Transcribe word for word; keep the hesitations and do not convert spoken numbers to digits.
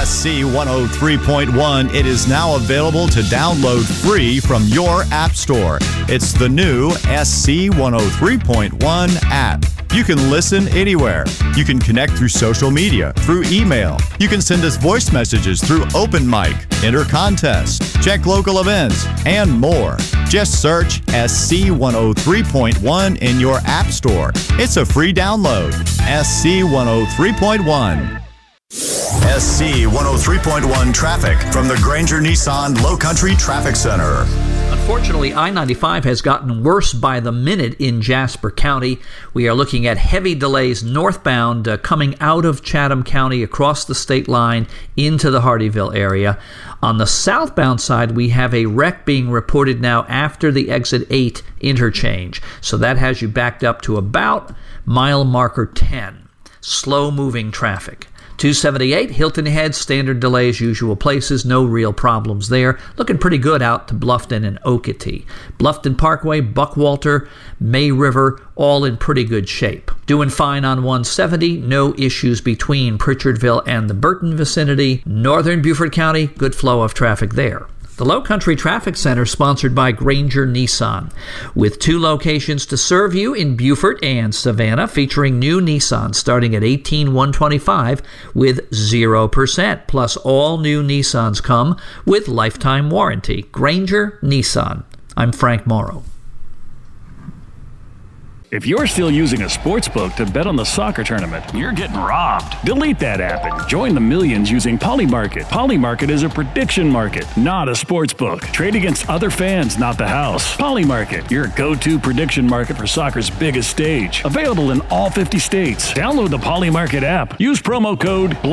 S C one oh three point one. It is now available to download free from your app store. It's the new S C one oh three point one app. You can listen anywhere. You can connect through social media, through email. You can send us voice messages through Open Mic, enter contests, check local events, and more. Just search S C one oh three point one in your app store. It's a free download. S C one oh three point one. S C one oh three point one traffic from the Granger Nissan Low Country Traffic Center. Unfortunately, I ninety-five has gotten worse by the minute in Jasper County. We are looking at heavy delays northbound uh, coming out of Chatham County across the state line into the Hardeeville area. On the southbound side, we have a wreck being reported now after the exit eight interchange. So that has you backed up to about mile marker ten. Slow-moving traffic. two seventy-eight, Hilton Head, standard delays, usual places, no real problems there. Looking pretty good out to Bluffton and Okatee. Bluffton Parkway, Buckwalter, May River, all in pretty good shape. Doing fine on one seventy, no issues between Pritchardville and the Burton vicinity. Northern Beaufort County, good flow of traffic there. The Low Country Traffic Center, sponsored by Granger Nissan, with two locations to serve you in Beaufort and Savannah, featuring new Nissan starting at eighteen thousand one hundred twenty-five dollars with zero percent, plus all new Nissans come with lifetime warranty. Granger Nissan. I'm Frank Morrow. If you're still using a sportsbook to bet on the soccer tournament, you're getting robbed. Delete that app and join the millions using Polymarket. Polymarket is a prediction market, not a sportsbook. Trade against other fans, not the house. Polymarket, your go-to prediction market for soccer's biggest stage. Available in all fifty states. Download the Polymarket app. Use promo code